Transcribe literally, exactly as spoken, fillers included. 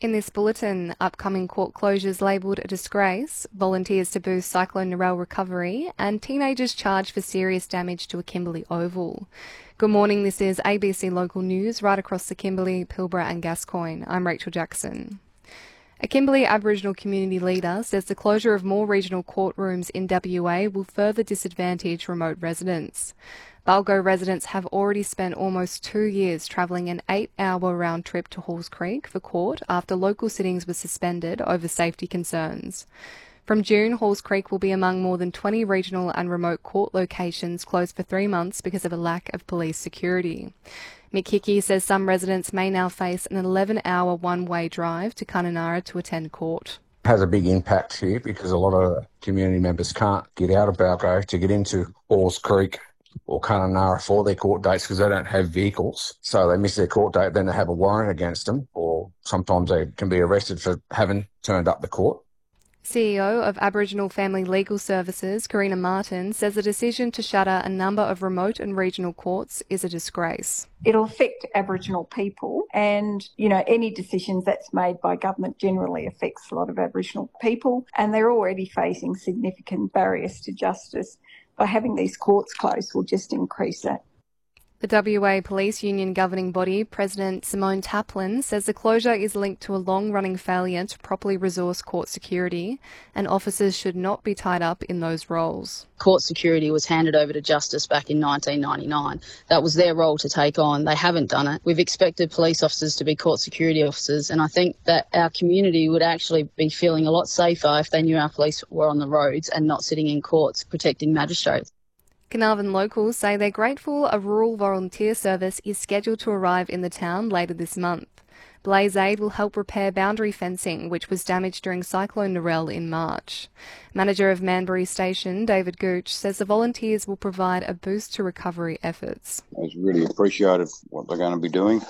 In this bulletin, upcoming court closures labelled a disgrace, volunteers to boost Cyclone Narelle recovery, and teenagers charged for serious damage to a Kimberley oval. Good morning, this is A B C Local News right across the Kimberley, Pilbara and Gascoyne. I'm Rachel Jackson. A Kimberley Aboriginal community leader says the closure of more regional courtrooms in W A will further disadvantage remote residents. Balgo residents have already spent almost two years travelling an eight-hour round trip to Halls Creek for court after local sittings were suspended over safety concerns. From June, Halls Creek will be among more than twenty regional and remote court locations closed for three months because of a lack of police security. Mick Hickey says some residents may now face an eleven-hour one-way drive to Kununurra to attend court. It has a big impact here because a lot of community members can't get out of Balgo to get into Halls Creek or Kununurra for their court dates because they don't have vehicles. So they miss their court date, then they have a warrant against them, or sometimes they can be arrested for having turned up the court. C E O of Aboriginal Family Legal Services, Karina Martin, says the decision to shutter a number of remote and regional courts is a disgrace. It'll affect Aboriginal people, and, you know, any decisions that's made by government generally affects a lot of Aboriginal people, and they're already facing significant barriers to justice. By having these courts closed will just increase that. The W A Police Union governing body, President Simone Taplin, says the closure is linked to a long-running failure to properly resource court security, and officers should not be tied up in those roles. Court security was handed over to Justice back in nineteen ninety-nine. That was their role to take on. They haven't done it. We've expected police officers to be court security officers, and I think that our community would actually be feeling a lot safer if they knew our police were on the roads and not sitting in courts protecting magistrates. Carnarvon locals say they're grateful a rural volunteer service is scheduled to arrive in the town later this month. Blaze Aid will help repair boundary fencing, which was damaged during Cyclone Narelle in March. Manager of Manbury Station, David Gooch, says the volunteers will provide a boost to recovery efforts. It's really appreciated what they're going to be doing.